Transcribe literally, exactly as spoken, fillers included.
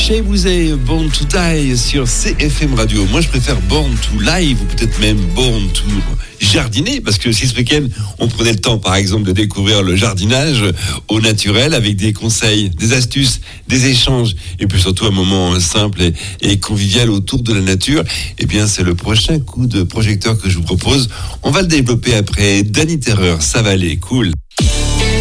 Chez vous avez Born to Die sur C F M Radio. Moi, je préfère Born to Live ou peut-être même Born to jardiner, parce que si ce week-end, on prenait le temps, par exemple, de découvrir le jardinage au naturel avec des conseils, des astuces, des échanges, et puis surtout un moment simple et, et convivial autour de la nature, eh bien, c'est le prochain coup de projecteur que je vous propose. On va le développer après Danny Terreur. Ça va aller, cool.